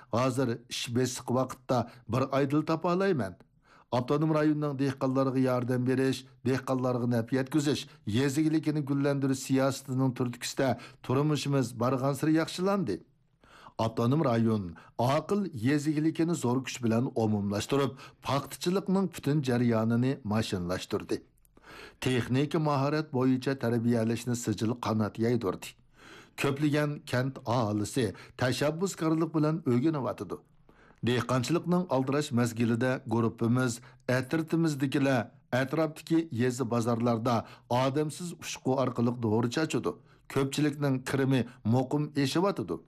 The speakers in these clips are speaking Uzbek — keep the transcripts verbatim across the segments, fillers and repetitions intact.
hozir ish besiq vaqtda bir aydil topa olayman. Avtonom rayonning dehqonlarga yordam berish, dehqonlarga naf yetkazish, yezigilikini gullantirish siyosatining turtkisida turmushimiz barg'ansiri yaxshilandi. Avtonom rayon aql yezigilikini zo'r kuch bilan umumlashtirib, paxtachilikning butun jarayonini mashinlashtirdi. Texnik mahorat bo'yicha tarbiyalashni sijil qanot yaydirdi. Ko'plagan kent aholisi tashabbuskorlik bilan o'rganyapti. Dehqonchilikning aldirash mazgilida guruhimiz atrofimizdagilar atrofdagi yezi bozorlarda odamsiz ushqu orqali dori chachidi. Ko'pchilikning kirimi muqim eshivyotidi.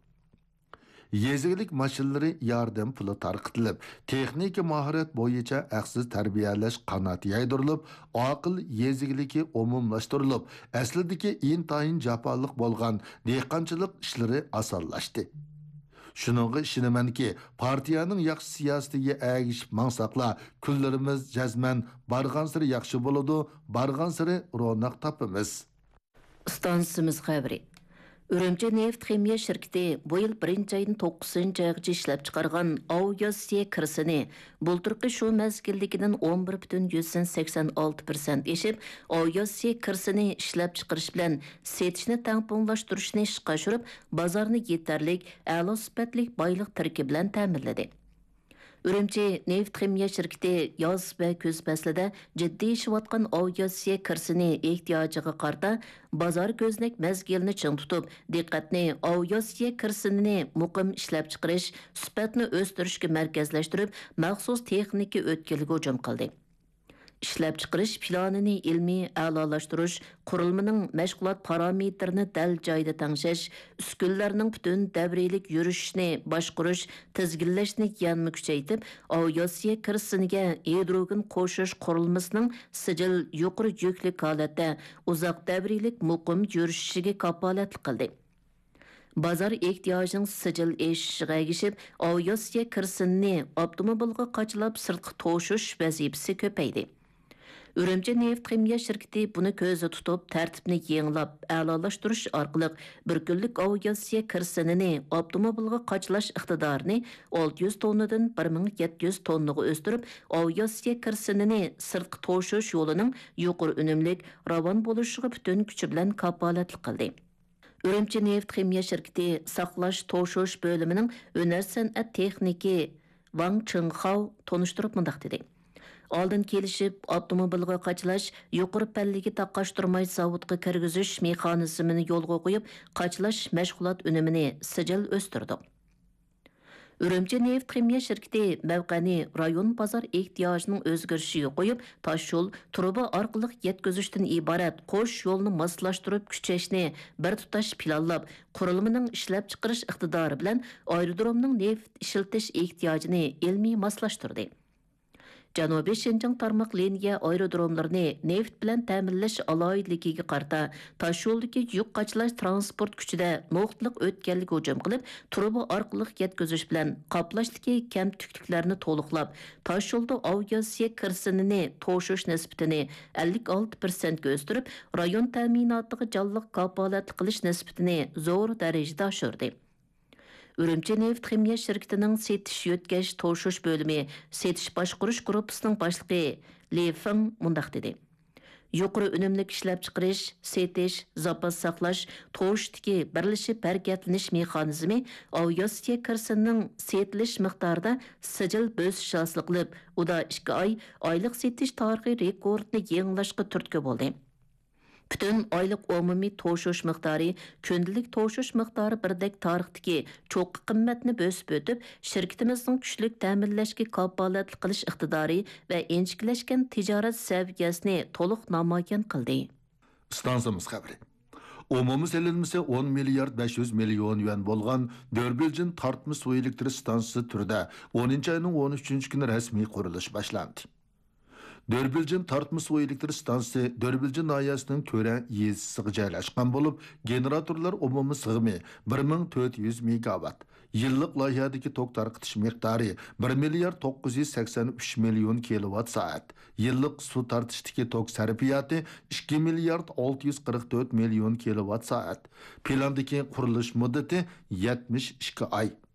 Yezigilik mashinalari yordam puli tarqitilib, texnika mahorat bo'yicha haqsiz tarbiyalash qanoti yaydirilib, aql yezigiligi umumlashtirilib, aslidagi intayin jafoliq bo'lgan dehqonchilik ishlari osonlashdi. Shuningga ishonamanki, partiyaning yaxshi siyosatiga agishib mansaqlar, kunlarimiz jazman barg'ansiri yaxshi bo'ladi, barg'ansiri ro'naq topamiz. Stansimiz xabari. Ürümçi neft ximiya şirketi bu yıl birinci ayın to'qqizinchi aygacha ishlab chiqargan Avyasiya kirsini bulturqi shu mezgildikinin o'n bir butun yuzdan sakson olti persent eshib, Avyasiya kirsini ishlab chiqarish bilan setishni tangpunglashtirishni ishga oshirib, bozorni yetarlik, a'lo sifatli boylik tarkibi bilan ta'minladi. Ürümçi neft ximiya şirketi yoz va kuz faslida jiddiy ishlayotgan Avyasiya kirsini ehtiyojiga qarata bozor ko'znak mezgilni ching tutib, diqqatni Avyasiya kirsinini muqim ishlab chiqarish, sifatni o'stirishga markazlashtirib, maxsus texnika o'tkilga hujum qildi. İşlab chiqarish planini ilmiy a'lolashtirish, qurilmaning mashg'ulot parametrini dal joyda tangshash, uskunlarning butun davriylik yurishini boshqarish, tizginlashni yanma kuchaytirib, Avyasiya kirsiniga hidrogen qo'shish qurilmasining sijil yuqori yukli holatda uzoq davriylik muqim yurishiga kafolatlik qildi. Bozor ehtiyojining sijil eshishiga ergishib, Avyasiya kirsinini avtomobilga qachlab sirtqi to'shish vazifasi ko'paydi. Ürümçi neft ximiya şirketi bunu ko'zda tutib, tartibni yengilab, a'lolashtirish orqali bir kunlik Avyasiya kirsinini avtomobilga qachlash iqtidorini olti yuz tonnadan bir ming yetti yuz tonnaga o'stirib, Avyasiya kirsinini sirtqi to'shish yo'lining yuqori unumlik, ravon bo'lishiga butun kuchi bilan kafolatlik qildi. Ürümçi neft ximiya şirketi saqlash to'shish bo'limining hunar san'at texniki Wang Chenghao tonishtirib mundaq dedi. Oldin kelishib, avtomobilga qachlash, yuqori palligi taqqashtirmay zavodga kirgizish mexanizmini yo'lga qo'yib, qachlash mashg'ulot unumini sijil o'stirdi. Ürümçi neft ximiya şirketi mavqani rayon bozor ehtiyojining o'zgarishiga qo'yib, tosh yo'l, truba orqali yetkazishdan iborat qo'sh yo'lni moslashtirib kuchashni bir tutash planlab, qurilmaning ishlab chiqarish iqtidori bilan aerodromning neft ishiltish ehtiyojini ilmiy moslashtirdi. Janubiy Şinjan tarmoq liniya aerodromlarini neft bilan ta'minlash aloyidligiga qarata tosh yo'ldagi yuk qachlash transport kuchida nuqtliq o'tganlik hujum qilib, truba orqali yetkazish bilan qoplashdagi kamtukliklarni to'liqlab, tosh yo'lda Avyasiya kirsinini to'shish nisbatini ellik olti persent ga o'stirib, rayon ta'minotiga jonliq kafolat qilish nisbatini zo'r darajada oshirdi. Ürümçi neft ximiya şirketining setish yo'tkash to'shish bo'limi setish boshqarish gruppasining boshlig'i Li Feng mundaq dedi. Yuqori unumlik ishlab chiqarish, setish, zapas saqlash, to'shishdagi birlashib harakatlanish mexanizmi Avyasiya kirsinining setilish miqdorida sijil bo'sish hosil qilib, uda ikki oy oylik setish tarixiy rekordni yangilashga turtki bo'ldi. Bütün aylık umumiy to'shish miqdori, kundalik to'shish miqdori birdek tarixdagi cho'q qimmatni bo'sib o'tib, shirkatimizning kuchlik ta'minlashga kafolatlik qilish iqtidori va enchiklashgan tijorat saviyasini to'liq namoyon qildi. Stansimiz xabari. Umumiy selinmasi o'n milliard besh yuz million yuan bo'lgan Dörbiljin tortma suv elektr stansiyasi turida o'ninchi ayning o'n uchinchi kuni rasmiy qurilish boshlandi. Dörbiljin tortma suv elektr stansiyasi Dörbiljin noyasining Ko'ran yezisiga joylashgan bo'lib, generatorlar umumiy sig'imi bir ming to'rt yuz megawatt. Yillik loyihadagi tok tarqitish miqdori bir milliard to'qqiz yuz sakson uch million kilowatt soat. Yillik suv tortishdagi tok sarfiyati ikki milliard olti yuz qirq to'rt million kilowatt soat. Plandagi qurilish muddati yetmish ikki oy.